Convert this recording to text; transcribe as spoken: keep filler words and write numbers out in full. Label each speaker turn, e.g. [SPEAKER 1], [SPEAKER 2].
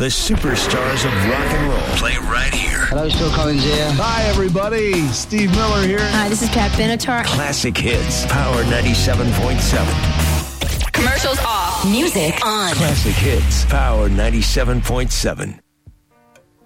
[SPEAKER 1] The superstars of rock and roll play right here.
[SPEAKER 2] Hello, Phil Collins here.
[SPEAKER 3] Hi, everybody. Steve Miller here.
[SPEAKER 4] Hi, this is Pat Benatar.
[SPEAKER 1] Classic hits. Power ninety-seven point seven.
[SPEAKER 4] Commercials off. Music on.
[SPEAKER 1] Classic hits. Power ninety-seven point seven.